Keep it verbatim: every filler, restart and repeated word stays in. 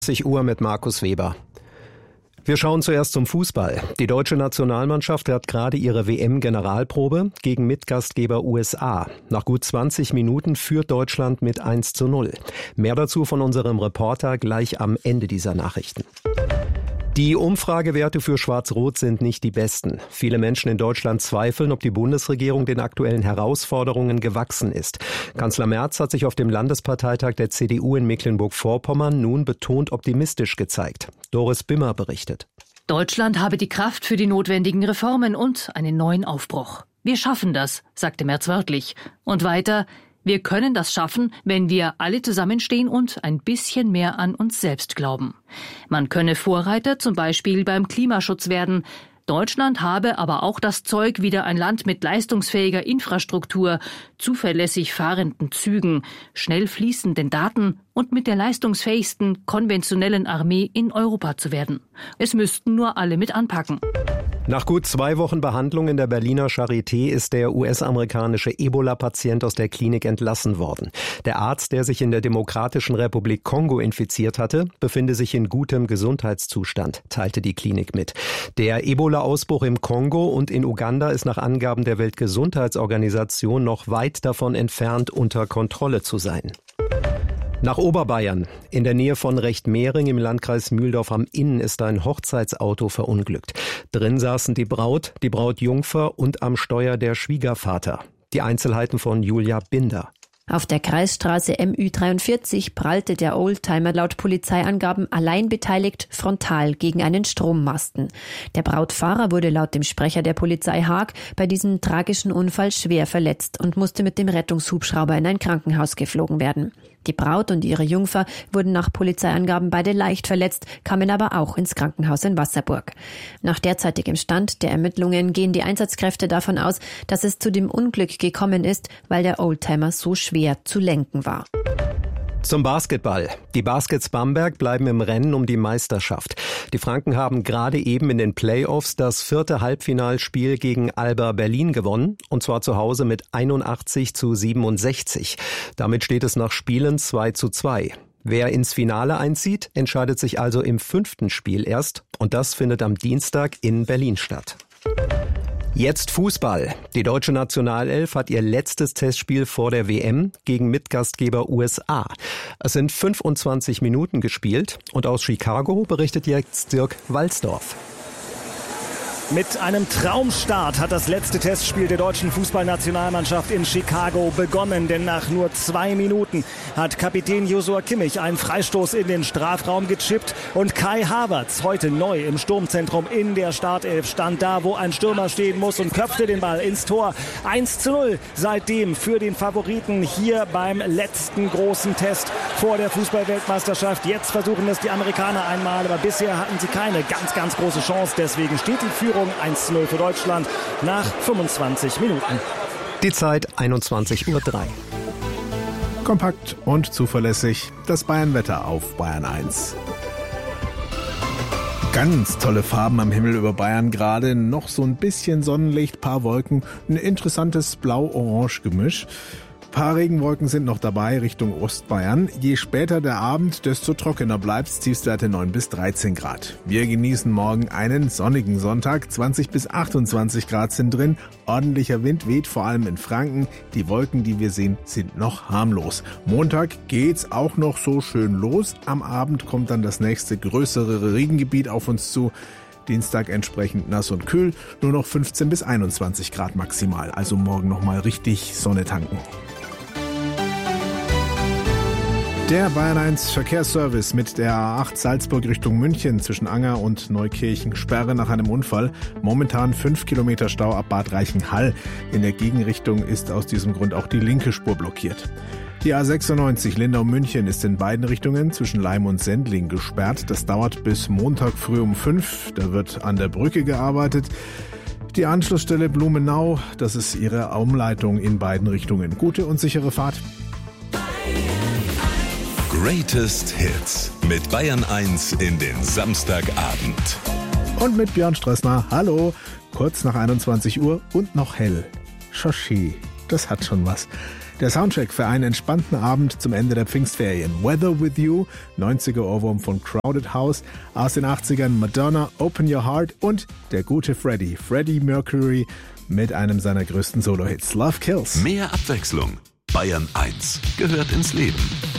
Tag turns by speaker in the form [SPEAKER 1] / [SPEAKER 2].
[SPEAKER 1] zwanzig Uhr mit Markus Weber. Wir schauen zuerst zum Fußball. Die deutsche Nationalmannschaft hat gerade ihre W M-Generalprobe gegen Mitgastgeber U S A. Nach gut zwanzig Minuten führt Deutschland mit eins zu null. Mehr dazu von unserem Reporter gleich am Ende dieser Nachrichten. Die Umfragewerte für Schwarz-Rot sind nicht die besten. Viele Menschen in Deutschland zweifeln, ob die Bundesregierung den aktuellen Herausforderungen gewachsen ist. Kanzler Merz hat sich auf dem Landesparteitag der C D U in Mecklenburg-Vorpommern nun betont optimistisch gezeigt. Doris Bimmer berichtet.
[SPEAKER 2] Deutschland habe die Kraft für die notwendigen Reformen und einen neuen Aufbruch. Wir schaffen das, sagte Merz wörtlich. Und weiter: Wir können das schaffen, wenn wir alle zusammenstehen und ein bisschen mehr an uns selbst glauben. Man könne Vorreiter zum Beispiel beim Klimaschutz werden. Deutschland habe aber auch das Zeug, wieder ein Land mit leistungsfähiger Infrastruktur, zuverlässig fahrenden Zügen, schnell fließenden Daten und mit der leistungsfähigsten konventionellen Armee in Europa zu werden. Es müssten nur alle mit anpacken.
[SPEAKER 1] Nach gut zwei Wochen Behandlung in der Berliner Charité ist der U S-amerikanische Ebola-Patient aus der Klinik entlassen worden. Der Arzt, der sich in der Demokratischen Republik Kongo infiziert hatte, befinde sich in gutem Gesundheitszustand, teilte die Klinik mit. Der Ebola-Ausbruch im Kongo und in Uganda ist nach Angaben der Weltgesundheitsorganisation noch weit davon entfernt, unter Kontrolle zu sein. Nach Oberbayern. In der Nähe von Rechtmehring im Landkreis Mühldorf am Inn ist ein Hochzeitsauto verunglückt. Drin saßen die Braut, die Brautjungfer und am Steuer der Schwiegervater. Die Einzelheiten von Julia Binder.
[SPEAKER 3] Auf der Kreisstraße M Ü dreiundvierzig prallte der Oldtimer laut Polizeiangaben allein beteiligt frontal gegen einen Strommasten. Der Brautfahrer wurde laut dem Sprecher der Polizei Haag bei diesem tragischen Unfall schwer verletzt und musste mit dem Rettungshubschrauber in ein Krankenhaus geflogen werden. Die Braut und ihre Jungfer wurden nach Polizeiangaben beide leicht verletzt, kamen aber auch ins Krankenhaus in Wasserburg. Nach derzeitigem Stand der Ermittlungen gehen die Einsatzkräfte davon aus, dass es zu dem Unglück gekommen ist, weil der Oldtimer so schwer zu lenken war.
[SPEAKER 1] Zum Basketball. Die Baskets Bamberg bleiben im Rennen um die Meisterschaft. Die Franken haben gerade eben in den Playoffs das vierte Halbfinalspiel gegen Alba Berlin gewonnen, und zwar zu Hause mit einundachtzig zu siebenundsechzig. Damit steht es nach Spielen zwei zu zwei. Wer ins Finale einzieht, entscheidet sich also im fünften Spiel erst, und das findet am Dienstag in Berlin statt. Jetzt Fußball. Die deutsche Nationalelf hat ihr letztes Testspiel vor der W M gegen Mitgastgeber U S A. Es sind fünfundzwanzig Minuten gespielt, und aus Chicago berichtet jetzt Dirk Walsdorf.
[SPEAKER 4] Mit einem Traumstart hat das letzte Testspiel der deutschen Fußballnationalmannschaft in Chicago begonnen, denn nach nur zwei Minuten hat Kapitän Joshua Kimmich einen Freistoß in den Strafraum gechippt und Kai Havertz, heute neu im Sturmzentrum in der Startelf, stand da, wo ein Stürmer stehen muss, und köpfte den Ball ins Tor. eins zu null seitdem für den Favoriten hier beim letzten großen Test vor der Fußballweltmeisterschaft. Jetzt versuchen es die Amerikaner einmal, aber bisher hatten sie keine ganz, ganz große Chance. Deswegen steht die Führung eins zu null für Deutschland nach fünfundzwanzig Minuten.
[SPEAKER 1] Die Zeit einundzwanzig Uhr drei.
[SPEAKER 5] Kompakt und zuverlässig das Bayern-Wetter auf Bayern eins. Ganz tolle Farben am Himmel über Bayern gerade. Noch so ein bisschen Sonnenlicht, paar Wolken, ein interessantes Blau-Orange-Gemisch. Ein paar Regenwolken sind noch dabei Richtung Ostbayern. Je später der Abend, desto trockener bleibt's. Tiefstwerte neun bis dreizehn Grad. Wir genießen morgen einen sonnigen Sonntag. zwanzig bis achtundzwanzig Grad sind drin. Ordentlicher Wind weht vor allem in Franken. Die Wolken, die wir sehen, sind noch harmlos. Montag geht's auch noch so schön los. Am Abend kommt dann das nächste größere Regengebiet auf uns zu. Dienstag entsprechend nass und kühl. Nur noch fünfzehn bis einundzwanzig Grad maximal. Also morgen nochmal richtig Sonne tanken. Der Bayern eins Verkehrsservice mit der A acht Salzburg Richtung München zwischen Anger und Neukirchen. Sperre nach einem Unfall. Momentan fünf Kilometer Stau ab Bad Reichenhall. In der Gegenrichtung ist aus diesem Grund auch die linke Spur blockiert. Die A sechsundneunzig Lindau-München ist in beiden Richtungen zwischen Leim und Sendling gesperrt. Das dauert bis Montag früh um fünf. Da wird an der Brücke gearbeitet. Die Anschlussstelle Blumenau, das ist ihre Umleitung in beiden Richtungen. Gute und sichere Fahrt.
[SPEAKER 6] Greatest Hits mit Bayern eins in den Samstagabend.
[SPEAKER 5] Und mit Björn Strössner. Hallo. Kurz nach einundzwanzig Uhr und noch hell. Shoshi, das hat schon was. Der Soundtrack für einen entspannten Abend zum Ende der Pfingstferien. Weather With You, neunziger Ohrwurm von Crowded House, aus den achtzigern Madonna, Open Your Heart und der gute Freddie, Freddie Mercury mit einem seiner größten Solo-Hits, Love Kills.
[SPEAKER 6] Mehr Abwechslung. Bayern eins gehört ins Leben.